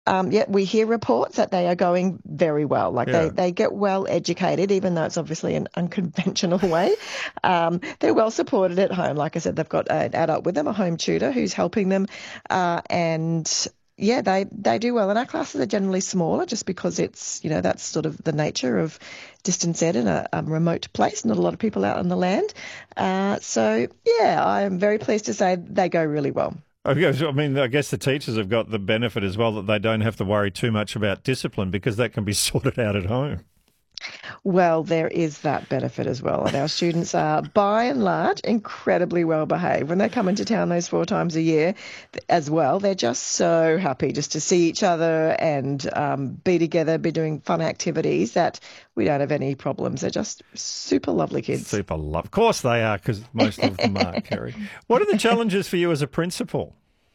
Yeah, we hear reports that they are going very well. Like Yeah. they get well educated, even though it's obviously an unconventional way. They're well supported at home. Like I said, they've got an adult with them, a home tutor who's helping them, and yeah, they do well. And our classes are generally smaller, just because it's that's sort of the nature of distance ed in a remote place, not a lot of people out on the land. So yeah, I am very pleased to say they go really well. I mean, I guess the teachers have got the benefit as well that they don't have to worry too much about discipline because that can be sorted out at home. Well, there is that benefit as well. And our students are, by and large, incredibly well behaved. When they come into town those 4 times a year as well, they're just so happy just to see each other and be together, be doing fun activities that we don't have any problems. They're just super lovely kids. Super love. Of course they are, because most of them are, Kerry. What are the challenges for you as a principal?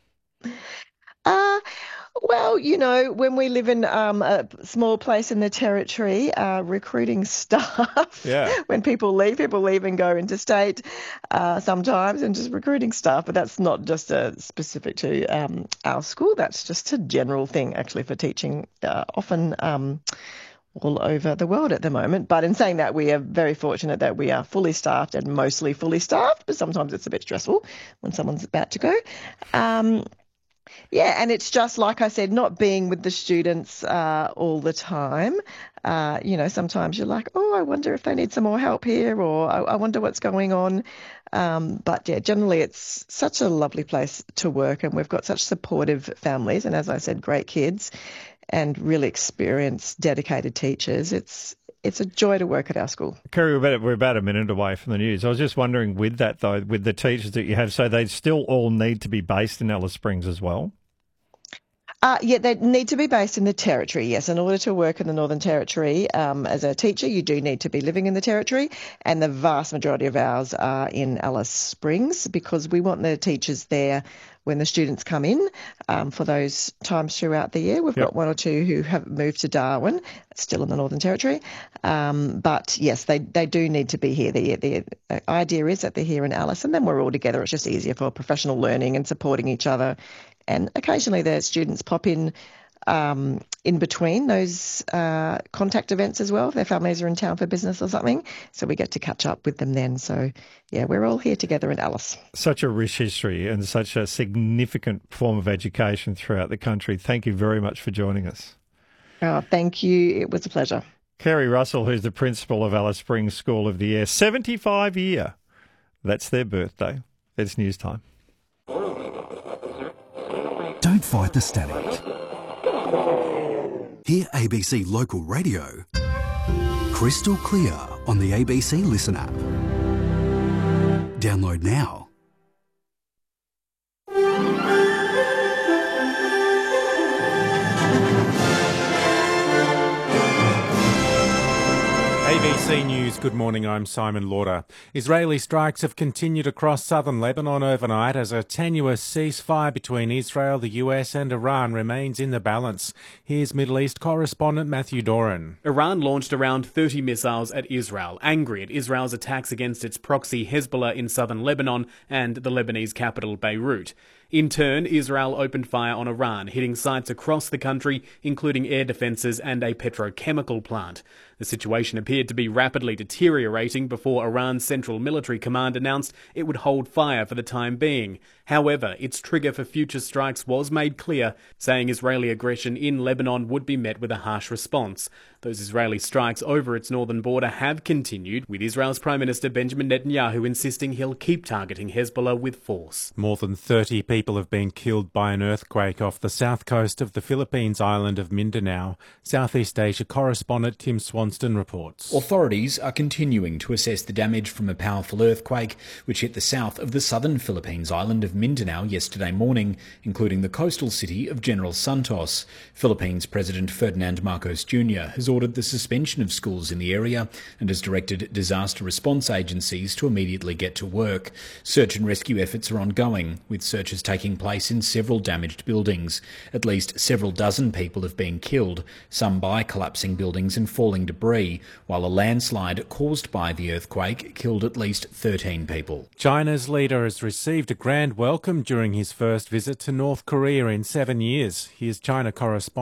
Uh, well, when we live in a small place in the territory, recruiting staff, Yeah. when people leave and go interstate sometimes, and just recruiting staff. But that's not just specific to our school. That's just a general thing, actually, for teaching often all over the world at the moment. But in saying that, we are very fortunate that we are fully staffed and mostly fully staffed, but sometimes it's a bit stressful when someone's about to go. Um, yeah, and it's just like I said, not being with the students all the time. Sometimes you're like, oh, I wonder if they need some more help here, or I wonder what's going on. But yeah, generally it's such a lovely place to work, and we've got such supportive families, and as I said, great kids, and really experienced, dedicated teachers. It's a joy to work at our school. Kerry, we're about a minute away from the news. I was just wondering with that, though, with the teachers that you have, so they still all need to be based in Alice Springs as well? Yeah, they need to be based in the Territory, yes. In order to work in the Northern Territory as a teacher, you do need to be living in the Territory, and the vast majority of ours are in Alice Springs because we want the teachers there when the students come in for those times throughout the year. We've Yep. got one or two who have moved to Darwin, still in the Northern Territory. But yes, they do need to be here. The idea is that they're here in Alice, and then we're all together. It's just easier for professional learning and supporting each other. And occasionally the students pop in between those contact events as well. If their families are in town for business or something. So we get to catch up with them then. So yeah, we're all here together in Alice. Such a rich history and such a significant form of education throughout the country. Thank you very much for joining us. Oh, thank you. It was a pleasure. Kerry Russell, who's the principal of Alice Springs School of the Air, 75 year. That's their birthday. It's news time. Don't fight the static. Hear ABC Local Radio crystal clear on the ABC Listen app. Download now. ABC News, good morning, I'm Simon Lauder. Israeli strikes have continued across southern Lebanon overnight as a tenuous ceasefire between Israel, the US and Iran remains in the balance. Here's Middle East correspondent Matthew Doran. Iran launched around 30 missiles at Israel, angry at Israel's attacks against its proxy Hezbollah in southern Lebanon and the Lebanese capital Beirut. In turn, Israel opened fire on Iran, hitting sites across the country, including air defences and a petrochemical plant. The situation appeared to be rapidly deteriorating before Iran's Central Military Command announced it would hold fire for the time being. However, its trigger for future strikes was made clear, saying Israeli aggression in Lebanon would be met with a harsh response. Those Israeli strikes over its northern border have continued, with Israel's Prime Minister Benjamin Netanyahu insisting he'll keep targeting Hezbollah with force. More than 30 people have been killed by an earthquake off the south coast of the Philippines island of Mindanao. Southeast Asia correspondent Tim Swanston reports. Authorities are continuing to assess the damage from a powerful earthquake which hit the south of the southern Philippines island of Mindanao yesterday morning, including the coastal city of General Santos. Philippines President Ferdinand Marcos Jr. has ordered the suspension of schools in the area and has directed disaster response agencies to immediately get to work. Search and rescue efforts are ongoing, with searches taking place in several damaged buildings. At least several dozen people have been killed, some by collapsing buildings and falling debris, while a landslide caused by the earthquake killed at least 13 people. China's leader has received a grand welcome during his first visit to North Korea in 7 years. Here's China correspondent